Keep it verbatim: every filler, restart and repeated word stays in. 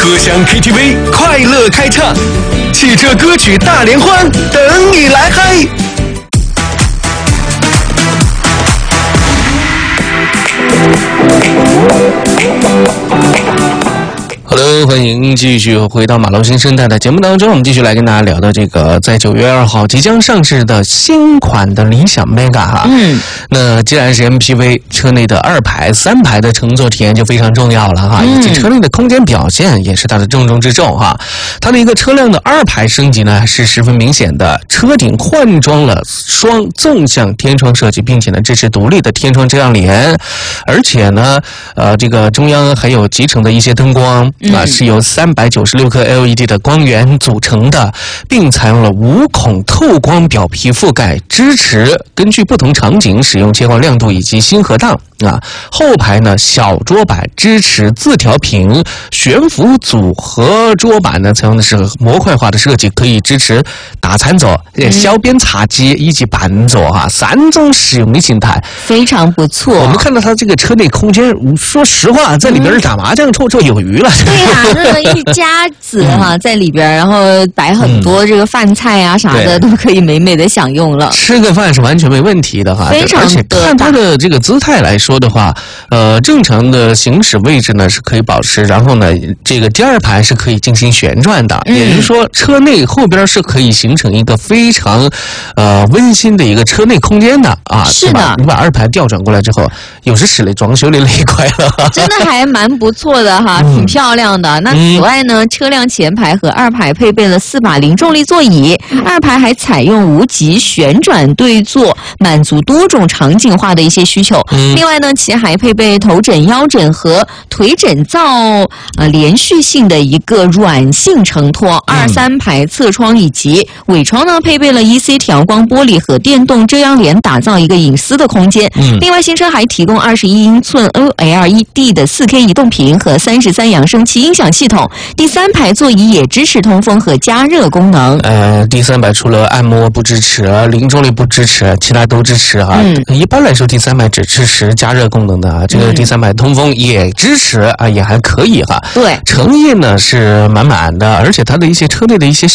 车厢 K T V 快乐开唱，汽车歌曲大联欢等你来嗨。Hello， 欢迎继续回到马路新生态的节目当中，我们继续来跟大家聊到这个在九月二号即将上市的新款的理想 Mega 哈。嗯，那既然是 M P V， 车内的二排、三排的乘坐体验就非常重要了哈，以及车内的空间表现也是它的重中之重哈。它的一个车辆的二排升级呢是十分明显的，车顶换装了双纵向天窗设计，并且呢支持独立的天窗遮阳帘，而且呢，呃，这个中央还有集成的一些灯光。啊，是由三百九十六颗 L E D 的光源组成的，并采用了无孔透光表皮覆盖，支持根据不同场景使用切换亮度以及星河档。啊，后排呢小桌板支持自调屏，悬浮组合桌板呢采用的是模块化的设计，可以支持大餐桌、小边茶几以及半座哈三种使用的形态， 非常不错。 我们看到它这个车内空间，说实话，在里边打麻将绰绰有余了。 对呀、啊，那一家子哈、啊、在里边，然后摆很多这个饭菜啊啥的，都可以美美的享用了。 吃个饭是完全没问题的哈， 非常而且看它的这个姿态来说。说的话，呃，正常的行驶位置呢是可以保持，然后呢，这个第二排是可以进行旋转的，嗯、也就是说，车内后边是可以形成一个非常，呃，温馨的一个车内空间的啊。 是的， 你把二排调转过来之后，有时室内装修的那一块了， 真的还蛮不错的哈，嗯、挺漂亮的。那此外呢，嗯、车辆前排和二排配备了四把零重力座椅，二排还采用无极旋转对坐，满足多种场景化的一些需求。嗯、另外呢，其还配备头枕、腰枕和腿枕造呃连续性的一个软性承托，二三排侧窗以及尾窗呢配备了 E C 调光玻璃和电动遮阳帘，打造一个隐私的空间。嗯、另外，新车还提供二十一英寸 O L E D 的 四 K 移动屏和三十三扬声器音响系统。第三排座椅也支持通风和加热功能。 呃，第三排除了按摩不支持、零重力不支持，其他都支持哈。嗯、一般来说，第三排只支持加热功能的啊，这个第三排通风也支持啊，也还可以哈。 对， 诚意呢是满满的，而且它的一些车内的一些